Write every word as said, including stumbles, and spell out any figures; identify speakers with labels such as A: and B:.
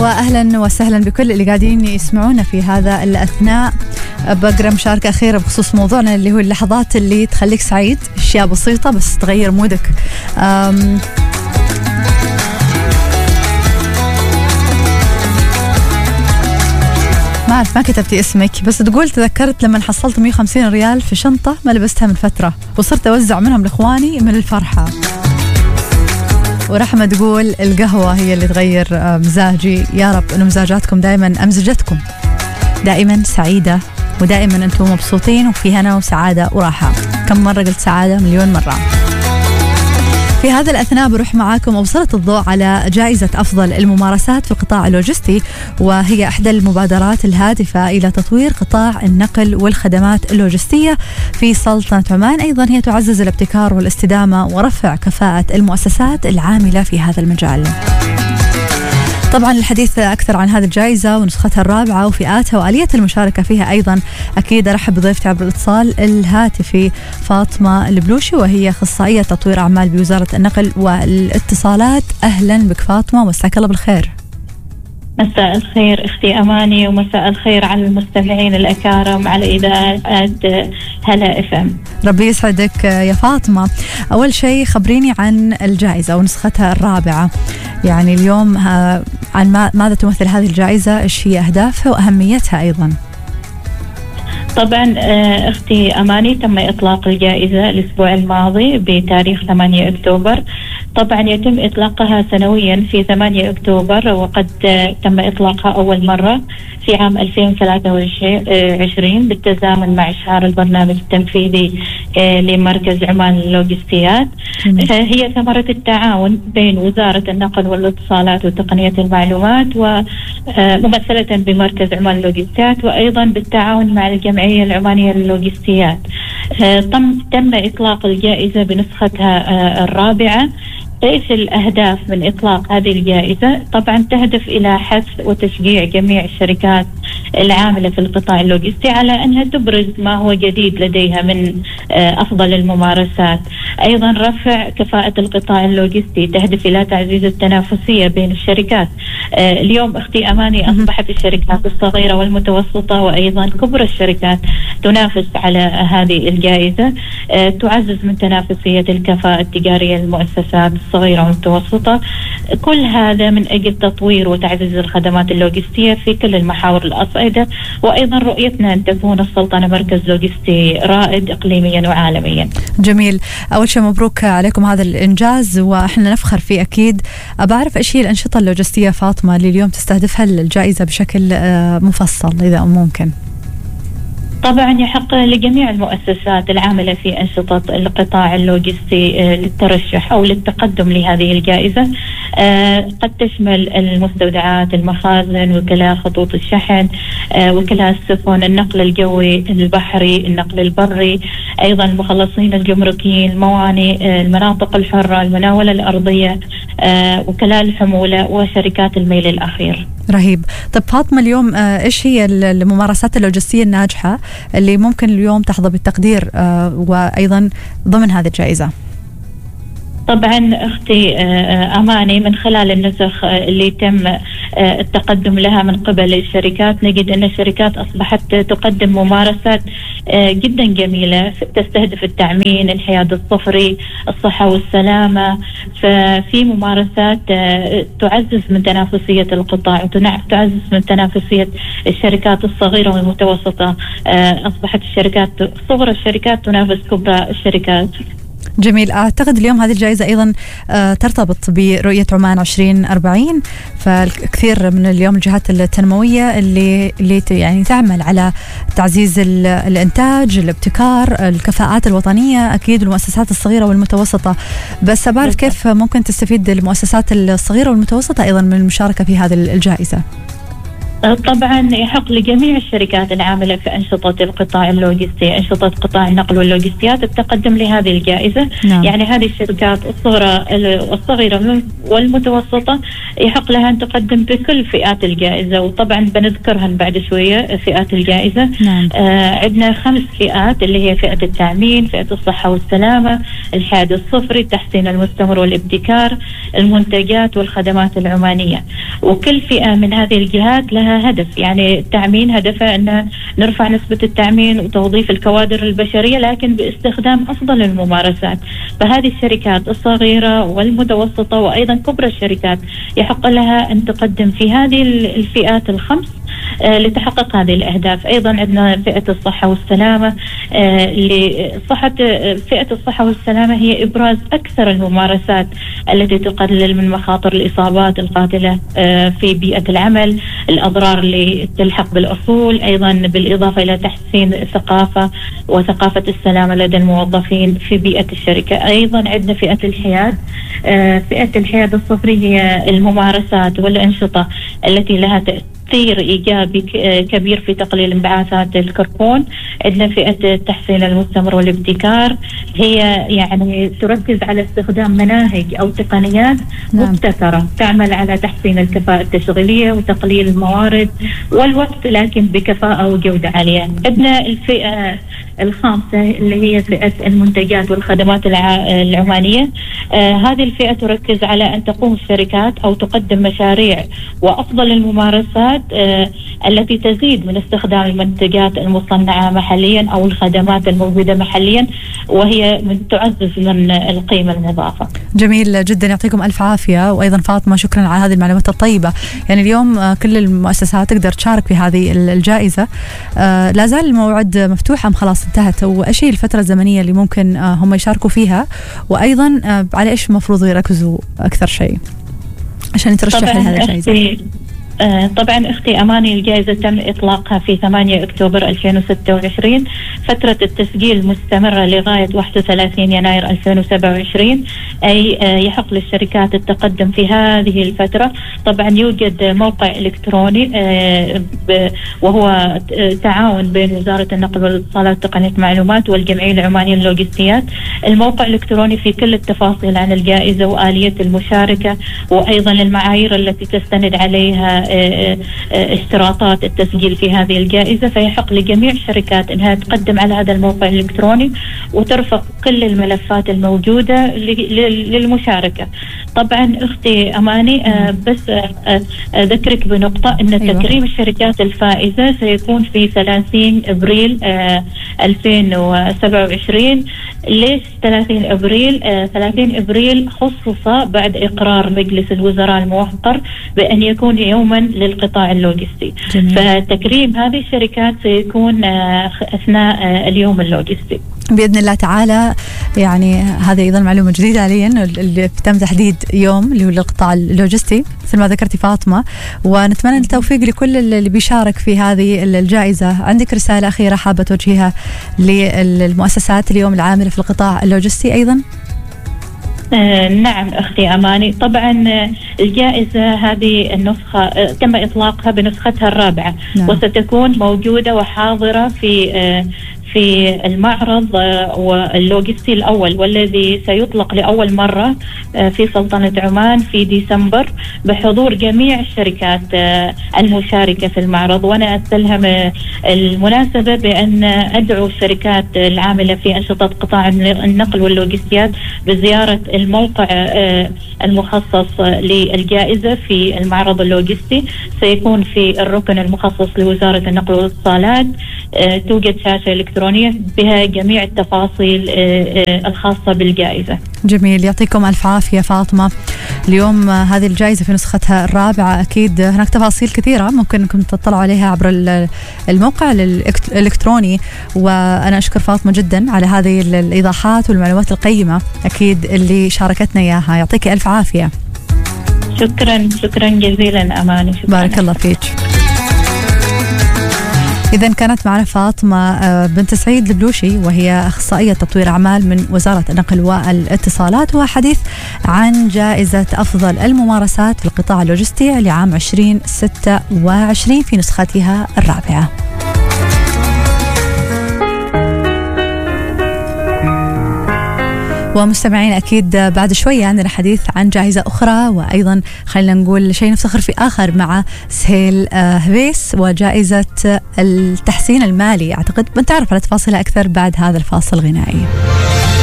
A: وأهلا وسهلا بكل اللي قاعدين يسمعونا في هذا الأثناء. بقرأ مشاركة أخيرة بخصوص موضوعنا اللي هو اللحظات اللي تخليك سعيد، أشياء بسيطة بس تغير مودك. أم ما أعرف، ما كتبتي اسمك، بس تقول تذكرت لما حصلت مية وخمسين ريال في شنطة ما لبستها من فترة وصرت أوزع منهم لإخواني من الفرحة. ورحمة تقول القهوة هي اللي تغير مزاجي. يا رب إنه مزاجاتكم دائما أمزجتكم دائما سعيدة، ودائما أنتم مبسوطين وفي هنا وسعادة وراحة. كم مرة قلت سعادة؟ مليون مرة. في هذا الأثناء بروح معاكم وبسلط الضوء على جائزة أفضل الممارسات في القطاع اللوجستي، وهي إحدى المبادرات الهادفة إلى تطوير قطاع النقل والخدمات اللوجستية في سلطنة عمان. أيضا هي تعزز الابتكار والاستدامة ورفع كفاءة المؤسسات العاملة في هذا المجال. طبعا الحديث أكثر عن هذه الجائزة ونسختها الرابعة وفئاتها وآلية المشاركة فيها، أيضا أكيد أرحب بضيفتي عبر الاتصال الهاتفي فاطمة البلوشي، وهي أخصائية تطوير أعمال بوزارة النقل والاتصالات. أهلا بك فاطمة، مساك الله بالخير.
B: مساء الخير أختي أماني، ومساء الخير على المستمعين الأكارم على إذاعة هلا اف ام.
A: ربي يسعدك يا فاطمة. أول شيء خبريني عن الجائزة ونسختها الرابعة، يعني اليوم عن ماذا تمثل هذه الجائزة، إيش هي أهدافها وأهميتها أيضا؟
B: طبعا أختي أماني، تم إطلاق الجائزة الأسبوع الماضي بتاريخ ثمانية أكتوبر. طبعا يتم إطلاقها سنويا في ثمانية أكتوبر، وقد تم إطلاقها أول مرة في عام ألفين وثلاثة وعشرين بالتزامن مع إشهار البرنامج التنفيذي لمركز عمان للوجستيات. هي ثمرة التعاون بين وزارة النقل والاتصالات وتقنية المعلومات وممثلة بمركز عمان للوجستيات، وأيضا بالتعاون مع الجمعية العمانية للوجستيات. تم تم إطلاق الجائزة بنسختها الرابعة. ايش الاهداف من اطلاق هذه الجائزه؟ طبعا تهدف الى حث وتشجيع جميع الشركات العامله في القطاع اللوجستي على انها تبرز ما هو جديد لديها من افضل الممارسات. ايضا رفع كفاءه القطاع اللوجستي، تهدف الى تعزيز التنافسيه بين الشركات. اليوم اختي اماني اصبحت الشركات الصغيره والمتوسطه وايضا كبرى الشركات تنافس على هذه الجائزه، تعزز من تنافسيه الكفاءه التجاريه للمؤسسات الصغيرة والمتوسطة. كل هذا من أجل تطوير وتعزيز الخدمات اللوجستية في كل المحاور الأصعدة، وأيضا رؤيتنا أن تكون السلطنة مركز لوجستي رائد إقليميا وعالميا.
A: جميل. أول شيء مبروك عليكم هذا الإنجاز وإحنا نفخر فيه أكيد. أبعرف إيش هي الأنشطة اللوجستية فاطمة اللي اليوم تستهدفها الجائزة بشكل مفصل إذا ممكن؟
B: طبعا يحق لجميع المؤسسات العاملة في أنشطة القطاع اللوجستي للترشح أو للتقدم لهذه الجائزة. قد تشمل المستودعات، المخازن، وكلاء خطوط الشحن، وكلاء السفن، النقل الجوي، البحري، النقل البري، أيضا المخلصين الجمركيين، الموانئ، المناطق الحرة، المناولة الأرضية، وكلاء الحمولة، وشركات الميل الأخير.
A: رهيب. طب فاطمة، اليوم إيش هي الممارسات اللوجستية الناجحة اللي ممكن اليوم تحظى بالتقدير وأيضا ضمن هذه الجائزة؟
B: طبعا أختي أماني، من خلال النسخ اللي تم التقدم لها من قبل الشركات، نجد أن الشركات أصبحت تقدم ممارسات جدا جميلة تستهدف التعمين، الحياد الصفري، الصحة والسلامة. ففي ممارسات تعزز من تنافسية القطاع وتعزز من تنافسية الشركات الصغيرة والمتوسطة. أصبحت الشركات صغرى الشركات تنافس كبرى الشركات.
A: جميل. أعتقد اليوم هذه الجائزة أيضا ترتبط برؤية عمان عشرين أربعين، فالكثير من اليوم الجهات التنموية اللي اللي يعني تعمل على تعزيز الإنتاج، الابتكار، الكفاءات الوطنية، أكيد المؤسسات الصغيرة والمتوسطة. بس أبعرف كيف ممكن تستفيد المؤسسات الصغيرة والمتوسطة أيضا من المشاركة في هذه الجائزة؟
B: طبعا يحق لجميع الشركات العاملة في أنشطة القطاع اللوجستي، أنشطة قطاع النقل واللوجستيات، التقدم لهذه الجائزة. نعم. يعني هذه الشركات الصغيرة الصغيرة والمتوسطة يحق لها أن تقدم بكل فئات الجائزة، وطبعا بنذكرها بعد شوية فئات الجائزة. نعم. آه عندنا خمس فئات اللي هي فئة التأمين، فئة الصحة والسلامة، الحاد الصفري، التحسين المستمر والابتكار، المنتجات والخدمات العمانية. وكل فئة من هذه الجهات لها هدف، يعني التأمين هدفه أن نرفع نسبة التأمين وتوظيف الكوادر البشرية لكن باستخدام أفضل الممارسات. فهذه الشركات الصغيرة والمتوسطة وأيضا كبرى الشركات يحق لها أن تقدم في هذه الفئات الخمس آه لتحقق هذه الأهداف. أيضا عندنا فئة الصحة والسلامة، آه لصحة فئة الصحة والسلامة هي إبراز أكثر الممارسات التي تقلل من مخاطر الإصابات القاتلة آه في بيئة العمل، الأضرار اللي تلحق بالأصول، أيضا بالإضافة إلى تحسين الثقافة وثقافة السلامة لدى الموظفين في بيئة الشركة. أيضا عندنا فئة الحياد، آه فئة الحياد الصفري هي الممارسات والأنشطة التي لها تأثير إيجابي كبير في تقليل انبعاثات الكربون. عندنا فئة التحسين المستمر والابتكار، هي يعني تركز على استخدام مناهج أو تقنيات نعم. مبتكرة تعمل على تحسين الكفاءة التشغيلية وتقليل الموارد والوقت لكن بكفاءة وجودة عالية. عندنا الفئة الخامسة اللي هي فئة المنتجات والخدمات العمانية. آه هذه الفئة تركز على أن تقوم الشركات أو تقدم مشاريع وأفضل الممارسات آه التي تزيد من استخدام المنتجات المصنعة محليا أو الخدمات الموجودة محليا، وهي من تعزز من القيمة المضافة.
A: جميل جدا، يعطيكم ألف عافية. وأيضا فاطمة شكرا على هذه المعلومات الطيبة. يعني اليوم كل المؤسسات تقدر تشارك في هذه الجائزة. آه لا زال الموعد مفتوح أم خلاص انتهت؟ وإيش هي الفترة الزمنية اللي ممكن آه هم يشاركوا فيها؟ وأيضا آه على إيش المفروض يركزوا أكثر شيء عشان يترشح لهذه الجائزة؟
B: آه طبعا اختي اماني، الجائزه تم اطلاقها في ثمانية أكتوبر ألفين وستة وعشرين. فتره التسجيل مستمره لغايه واحد وثلاثين يناير ألفين وسبعة وعشرين، اي آه يحق للشركات التقدم في هذه الفتره. طبعا يوجد موقع الكتروني آه وهو تعاون بين وزاره النقل والاتصالات وتقنيه المعلومات والجمعيه العمانيه للوجستيات. الموقع الالكتروني فيه كل التفاصيل عن الجائزه واليه المشاركه، وايضا المعايير التي تستند عليها اشتراطات التسجيل في هذه الجائزة. فيحق لجميع الشركات أنها تقدم على هذا الموقع الإلكتروني وترفق كل الملفات الموجودة للمشاركة. طبعا أختي أماني بس أذكرك بنقطة أن أيوة. تكريم الشركات الفائزة سيكون في ثلاثين أبريل ألفين وسبعة وعشرين. ليش ثلاثين أبريل؟ ثلاثين أبريل خصص بعد إقرار مجلس الوزراء الموقر بأن يكون يوما للقطاع اللوجستي. جميل. فتكريم هذه الشركات سيكون أثناء اليوم اللوجستي
A: بإذن الله تعالى. يعني هذه أيضا معلومة جديدة علي، اللي تم تحديد يوم اللي هو للقطاع اللوجستي مثل ما ذكرتي فاطمة. ونتمنى التوفيق لكل اللي بيشارك في هذه الجائزة. عندك رسالة أخيرة حابة توجهيها للمؤسسات اليوم العاملة في القطاع اللوجستي أيضا؟
B: آه نعم أختي أماني، طبعا الجائزة هذه النسخة آه تم إطلاقها بنسختها الرابعة. نعم. وستكون موجودة وحاضرة في آه في المعرض واللوجستي الأول، والذي سيطلق لأول مرة في سلطنة عمان في ديسمبر بحضور جميع الشركات المشاركة في المعرض. وأنا أستلهم المناسبة بأن أدعو الشركات العاملة في أنشطة قطاع النقل واللوجستيات بزيارة الموقع المخصص للجائزة في المعرض اللوجستي. سيكون في الركن المخصص لوزارة النقل والاتصالات توجد شاشة إلكترونية بها جميع التفاصيل الخاصة بالجائزة.
A: جميل، يعطيكم ألف عافية فاطمة. اليوم هذه الجائزة في نسختها الرابعة، أكيد هناك تفاصيل كثيرة ممكن أنكم تطلعوا عليها عبر الموقع الإلكتروني. وأنا أشكر فاطمة جدا على هذه الإيضاحات والمعلومات القيمة أكيد اللي شاركتنا إياها. يعطيك ألف عافية.
B: شكرا شكرا جزيلا أماني. شكرا.
A: بارك الله فيك. إذن كانت معنا فاطمة بنت سعيد البلوشي، وهي أخصائية تطوير أعمال من وزارة النقل والاتصالات، وحديث عن جائزة أفضل الممارسات في القطاع اللوجستي لعام عشرين ستة وعشرين في نسختها الرابعة. ومستمعين أكيد بعد شوية عندنا حديث عن جائزة أخرى، وأيضا خلينا نقول شيء نفتخر فيه آخر مع سهيل هبيس وجائزة التحسين المالي. أعتقد بنتعرف على تفاصيلها أكثر بعد هذا الفاصل الغنائي.